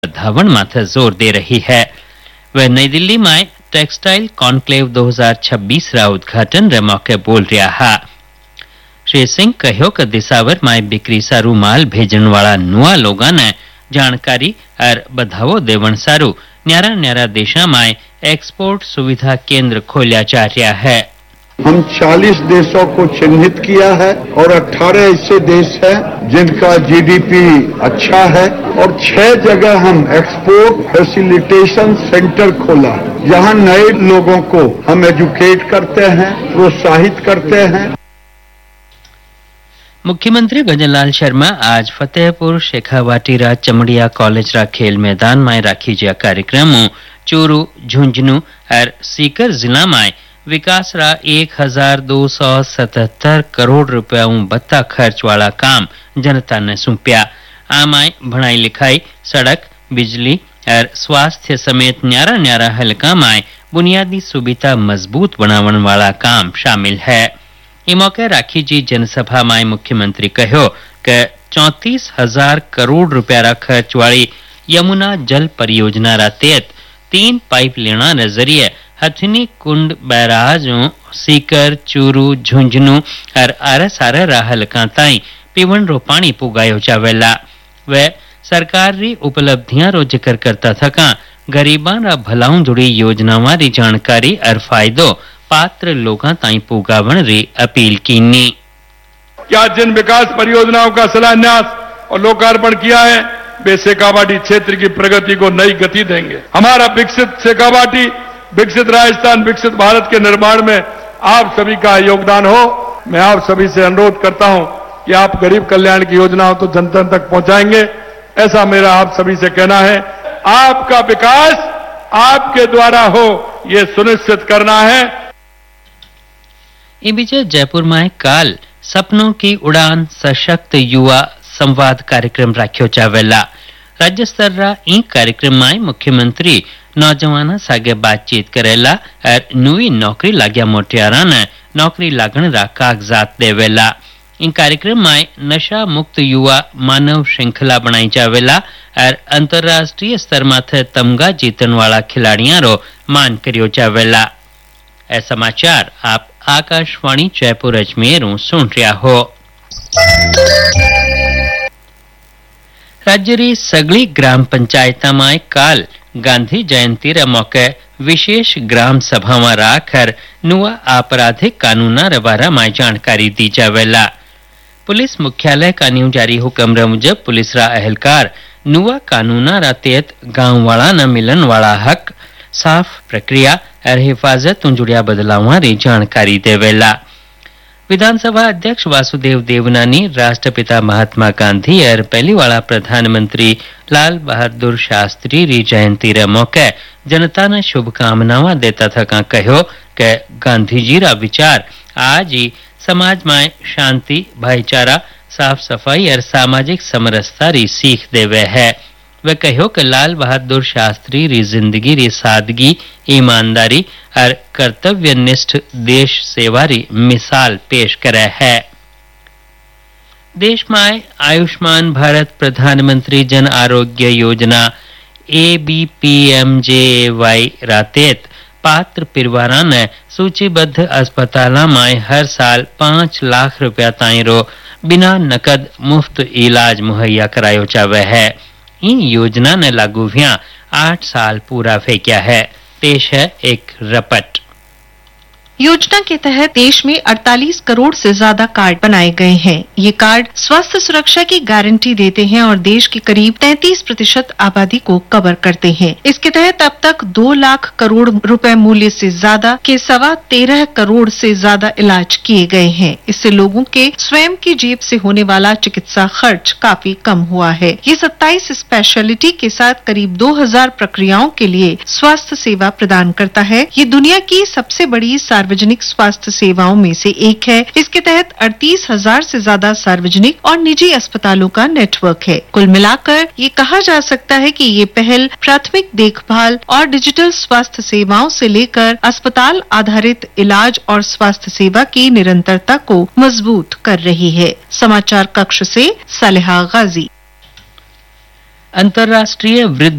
धावण माथे जोर दे रही है। वह नई दिल्ली में टेक्सटाइल कॉन्क्लेव 2026 रा उद्घाटन रे मौके बोल रहा है। श्री सिंह कहो कि दिसावर में बिक्री सारू माल भेजन वाला नुआ लोगों ने जानकारी और बधावो देवन सारू न्यारा न्यारा देशा में एक्सपोर्ट सुविधा केंद्र खोलिया जा रहा है। हम 40 देशों को चिन्हित किया है और 18 ऐसे देश हैं जिनका जीडीपी अच्छा है और 6 जगह हम एक्सपोर्ट फैसिलिटेशन सेंटर खोला है जहां नए लोगों को हम एजुकेट करते हैं, प्रोत्साहित करते हैं। मुख्यमंत्री भजनलाल शर्मा आज फतेहपुर शेखावाटी रा चमड़िया कॉलेज रा खेल मैदान में राखी जा कार्यक्रम चूरू, झुंझुनू और सीकर जिला में विकास रा 1277 करोड़ रुपया बत्ता खर्च वाला काम जनता ने सौंप्या। आमाय भणाई लिखाई, सड़क, बिजली और स्वास्थ्य समेत न्यारा न्यारा हलका में बुनियादी सुविधा मजबूत बनावन वाला काम शामिल है। इस मौके राखी जी जनसभा में मुख्यमंत्री कहो कि 34,000 करोड़ रुपया रा खर्च वाली यमुना जल परियोजना रा तहत 3 पाइप लेना नजरिए हथनी कुंड बैराजों सीकर, चूरू, झुंझुनू और आरसारा हलका ताई पीवन रो पानी पुगायो जावेला। वे सरकार री उपलब्धियां रो जिक्र करता थका गरीबां रा भलाऊं जुड़ी योजनावां री जानकारी और फायदो पात्र लोगां ताई पुगावण री अपील कीनी। क्या जिन विकास परियोजनाओं का शिलान्यास और लोकार्पण किया है वे शेखावाटी क्षेत्र की प्रगति को नई गति देंगे। हमारा विकसित शेखावाटी, विकसित राजस्थान, विकसित भारत के निर्माण में आप सभी का योगदान हो। मैं आप सभी से अनुरोध करता हूं कि आप गरीब कल्याण की योजनाओं तो जनता तक पहुंचाएंगे, ऐसा मेरा आप सभी से कहना है। आपका विकास आपके द्वारा हो ये सुनिश्चित करना है। इस बीच जयपुर में काल सपनों की उड़ान सशक्त युवा संवाद कार्यक्रम राख्यो जावेला। राज्य स्तर रा ई कार्यक्रम में मुख्यमंत्री नौजवाना सागे बातचीत करेला और नवी नौकरी लाग्या मोटियारा ने नौकरी लागण रा कागजात देवेला। इन कार्यक्रम में नशा मुक्त युवा मानव श्रृंखला बनाई जावेला और अंतरराष्ट्रीय स्तर माथे तमगा जीतन वाला खिलाड़ियां रो मान करियो जावेला। ए समाचार आप आकाशवाणी जयपुर अजमेर सुन रहा हो। राज्य री सगली ग्राम पंचायत में काल गांधी जयंती रे मौके विशेष ग्राम सभा में राखकर नुआ आपराधिक कानूना रे बारे में जानकारी दी जावेला। पुलिस मुख्यालय का न्यू जारी हुक्म रे मुजब पुलिस रा अहलकार नुआ कानूना रा तहत गांव वाला न मिलन वाला हक, साफ प्रक्रिया और हिफाजत जुड़िया बदलावां री जानकारी देवेला। विधानसभा अध्यक्ष वासुदेव देवनानी राष्ट्रपिता महात्मा गांधी और पहली वाला प्रधानमंत्री लाल बहादुर शास्त्री री जयंती रे मौके जनता ने शुभकामनाएं देता था कहो कि गांधी जी रा विचार आज ही समाज में शांति, भाईचारा, साफ सफाई और सामाजिक समरसता री सीख देवे है। वे कहो कि लाल बहादुर शास्त्री री जिंदगी री सादगी, ईमानदारी और कर्तव्यनिष्ठ देश सेवा री मिसाल पेश करे है। देश में आयुष्मान भारत प्रधानमंत्री जन आरोग्य योजना ABPMJAY रातेत पात्र परिवारा ने सूचीबद्ध अस्पताल में हर साल 5 लाख रुपया ताई रो बिना नकद मुफ्त इलाज मुहैया करायो जावे है। इन योजना ने लागू हुआ 8 साल पूरा फेंकिया है। पेश है एक रपट। योजना के तहत देश में 48 करोड़ से ज्यादा कार्ड बनाए गए हैं। ये कार्ड स्वास्थ्य सुरक्षा की गारंटी देते हैं और देश की करीब 33% आबादी को कवर करते हैं। इसके तहत अब तक 2 लाख करोड़ रुपए मूल्य से ज्यादा के 13.25 करोड़ से ज्यादा इलाज किए गए हैं। इससे लोगों के स्वयं की जेब से होने वाला चिकित्सा खर्च काफी कम हुआ है। ये 27 स्पेशलिटी के साथ करीब 2000 प्रक्रियाओं के लिए स्वास्थ्य सेवा प्रदान करता है। ये दुनिया की सबसे बड़ी सार्वजनिक स्वास्थ्य सेवाओं में से एक है। इसके तहत 38,000 से ज्यादा सार्वजनिक और निजी अस्पतालों का नेटवर्क है। कुल मिलाकर ये कहा जा सकता है कि ये पहल प्राथमिक देखभाल और डिजिटल स्वास्थ्य सेवाओं से लेकर अस्पताल आधारित इलाज और स्वास्थ्य सेवा की निरंतरता को मजबूत कर रही है। समाचार कक्ष से सालेहा गाजी। अंतर्राष्ट्रीय वृद्ध